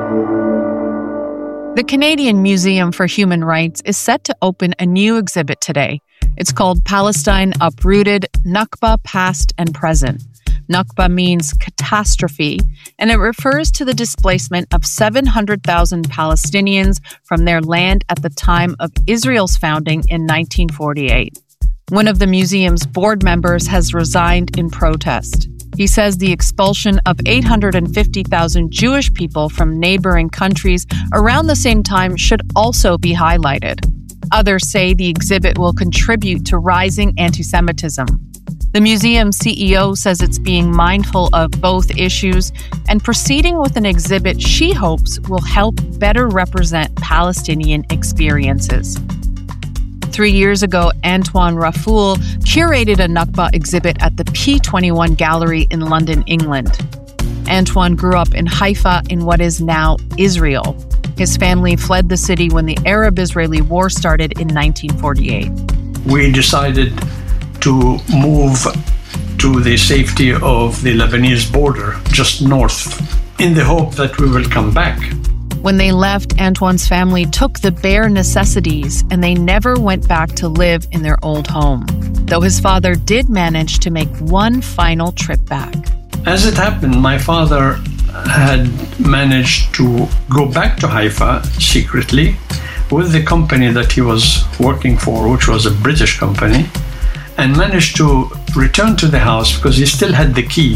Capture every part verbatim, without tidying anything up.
The Canadian Museum for Human Rights is set to open a new exhibit today. It's called Palestine Uprooted, Nakba Past and Present. Nakba means catastrophe, and it refers to the displacement of seven hundred thousand Palestinians from their land at the time of Israel's founding in nineteen forty-eight. One of the museum's board members has resigned in protest. He says the expulsion of eight hundred fifty thousand Jewish people from neighboring countries around the same time should also be highlighted. Others say the exhibit will contribute to rising anti-Semitism. The museum C E O says it's being mindful of both issues and proceeding with an exhibit she hopes will help better represent Palestinian experiences. Three years ago, Antoine Rafoul curated a Nakba exhibit at the P twenty-one Gallery in London, England. Antoine grew up in Haifa in what is now Israel. His family fled the city when the Arab-Israeli War started in nineteen forty-eight. We decided to move to the safety of the Lebanese border, just north, in the hope that we will come back. When they left, Antoine's family took the bare necessities and they never went back to live in their old home, though his father did manage to make one final trip back. As it happened, my father had managed to go back to Haifa secretly with the company that he was working for, which was a British company, and managed to return to the house because he still had the key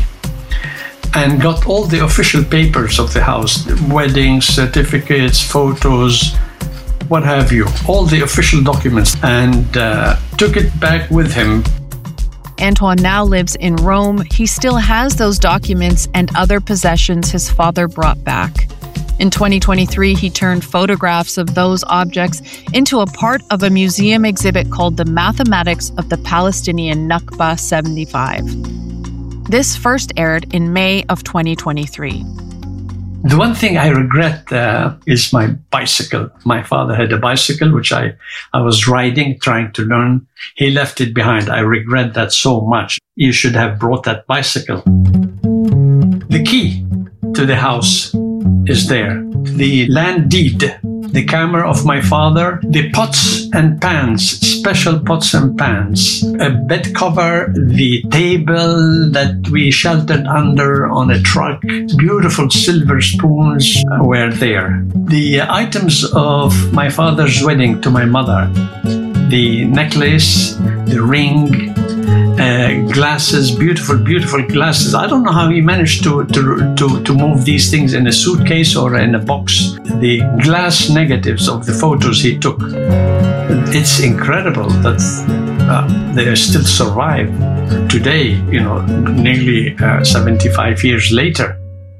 and got all the official papers of the house, weddings, certificates, photos, what have you, all the official documents, and uh, took it back with him. Antoine now lives in Rome. He still has those documents and other possessions his father brought back. In twenty twenty-three, he turned photographs of those objects into a part of a museum exhibit called The Mathematics of the Palestinian Nakba seventy-five. This first aired in May of twenty twenty-three. The one thing I regret uh, is my bicycle. My father had a bicycle, which I, I was riding, trying to learn. He left it behind. I regret that so much. You should have brought that bicycle. The key to the house is there. The land deed, the camera of my father, the pots and pans, special pots and pans, a bed cover, the table that we sheltered under on a truck, beautiful silver spoons were there. The items of my father's wedding to my mother, the necklace, the ring, Uh, glasses, beautiful, beautiful glasses. I don't know how he managed to, to, to, to move these things in a suitcase or in a box. The glass negatives of the photos he took. It's incredible that uh, they still survive today, you know, nearly uh, seventy-five years later.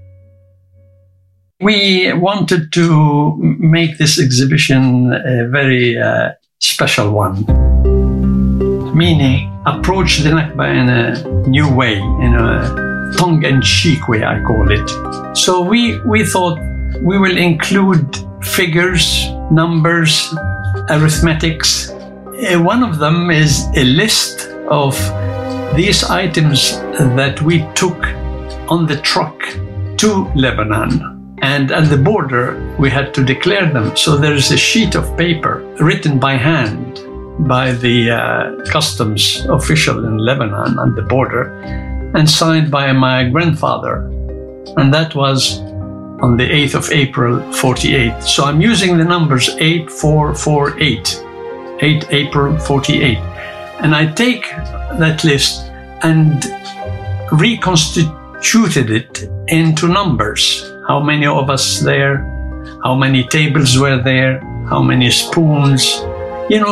We wanted to make this exhibition a very uh, special one. Meaning, approach the Nakba in a new way, in a tongue-in-cheek way, I call it. So we, we thought we will include figures, numbers, arithmetics. Uh, one of them is a list of these items that we took on the truck to Lebanon. And at the border, we had to declare them. So there is a sheet of paper written by hand by the uh, customs official in Lebanon at the border and signed by my grandfather. And that was on the eighth of April, forty-eight. So I'm using the numbers eight four four eight, eight April forty-eight. And I take that list and reconstituted it into numbers. How many of us there, how many tables were there, how many spoons,